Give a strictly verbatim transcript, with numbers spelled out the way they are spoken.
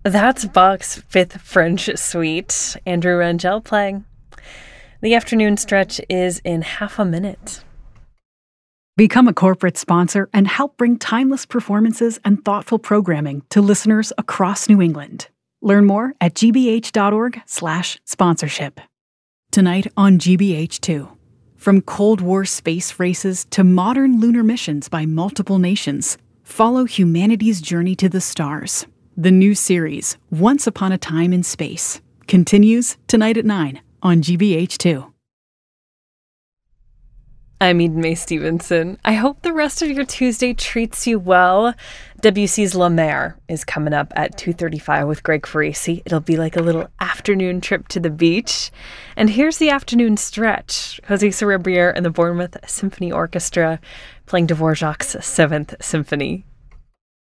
That's Bach's Fifth French Suite. Andrew Rangel playing. The afternoon stretch is in half a minute. Become a corporate sponsor and help bring timeless performances and thoughtful programming to listeners across New England. Learn more at gbh.org slash sponsorship. Tonight on G B H two. From Cold War space races to modern lunar missions by multiple nations, follow humanity's journey to the stars. The new series, Once Upon a Time in Space, continues tonight at nine on G B H two. I'm Eden Mae Stevenson. I hope the rest of your Tuesday treats you well. W C's La Mer is coming up at two thirty-five with Greg Farisi. It'll be like a little afternoon trip to the beach. And here's the afternoon stretch. Jose Cerebrier and the Bournemouth Symphony Orchestra playing Dvorak's Seventh Symphony.